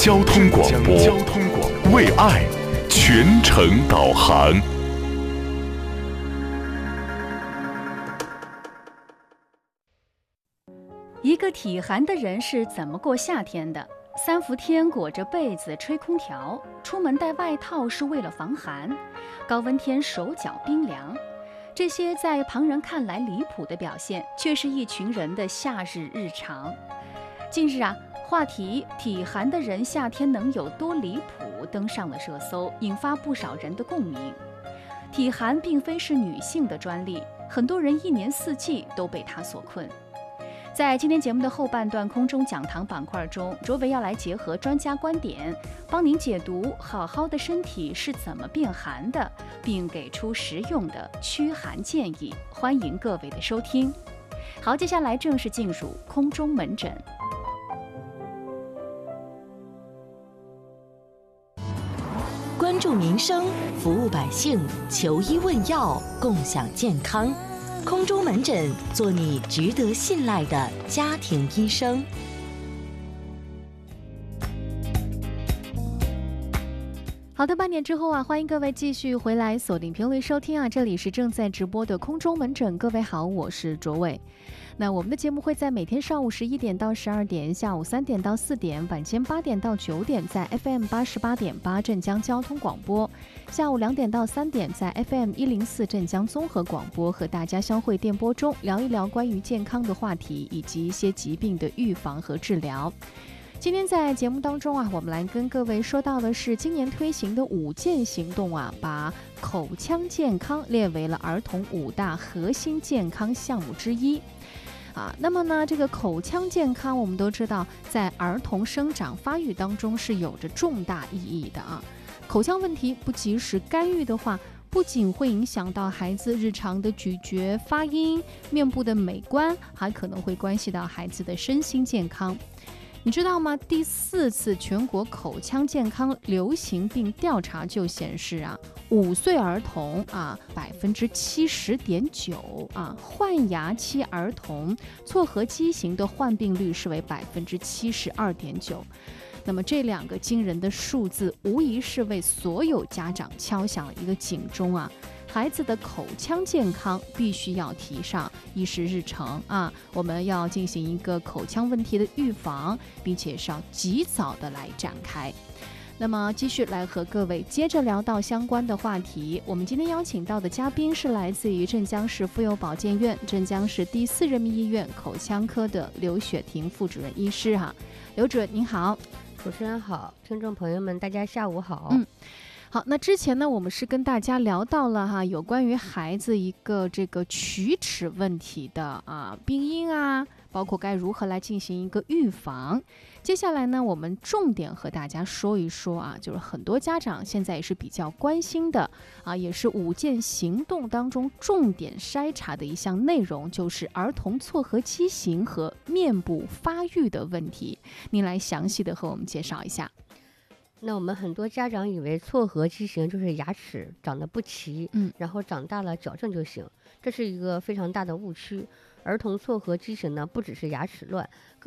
交通广播，为爱全程导航。 一个体寒的人是怎么过夏天的？3伏天裹着被子吹空调，出门带外套是为了防寒，高温天手脚冰凉。这些在旁人看来离谱的表现，却是一群人的夏日日常。近日话题体寒的人夏天能有多离谱登上了热搜，引发不少人的共鸣。体寒并非是女性的专利，很多人一年四季都被它所困。在今天节目的后半段空中讲堂板块中，卓伟要来结合专家观点，帮您解读好好的身体是怎么变寒的，并给出实用的驱寒建议。欢迎各位的收听。好，接下来正式进入空中门诊。 关注民生，服务百姓，求医问药，共享健康。空中门诊，做你值得信赖的家庭医生。 好的，8点之后欢迎各位继续回来锁定频率收听这里是正在直播的空中门诊。各位好，我是卓伟。那我们的节目会在每天上午11点到12点，下午3点到4点，晚间8点到9点在 FM 88.8镇江交通广播，下午2点到3点在 FM 104镇江综合广播，和大家相会电波中聊一聊关于健康的话题，以及一些疾病的预防和治疗。今天在节目当中我们来跟各位说到的是今年推行的5健行动把口腔健康列为了儿童5大核心健康项目之一。那么呢，这个口腔健康我们都知道，在儿童生长发育当中是有着重大意义的口腔问题不及时干预的话，不仅会影响到孩子日常的咀嚼、发音、面部的美观，还可能会关系到孩子的身心健康。你知道吗？第4次全国口腔健康流行病调查就显示5岁儿童70.9%换牙期儿童错颌畸形的患病率是为72.9%。那么这2个惊人的数字，无疑是为所有家长敲响了一个警钟孩子的口腔健康必须要提上议事日程我们要进行一个口腔问题的预防，并且是要及早的来展开。那么继续来和各位接着聊到相关的话题。我们今天邀请到的嘉宾是来自于镇江市妇幼保健院镇江市第4人民医院口腔科的刘雪婷副主任医师刘主任您好。 主持人好，听众朋友们大家下午好。 好，那之前呢，我们是跟大家聊到了有关于孩子一个这个龋齿问题的病因包括该如何来进行一个预防。接下来呢，我们重点和大家说一说就是很多家长现在也是比较关心的也是5健行动当中重点筛查的一项内容，就是儿童错颌畸形和面部发育的问题。您来详细的和我们介绍一下。 那我们很多家长以为错颌畸形就是牙齿长得不齐，然后长大了矫正就行，这是一个非常大的误区。儿童错颌畸形呢，不只是牙齿乱，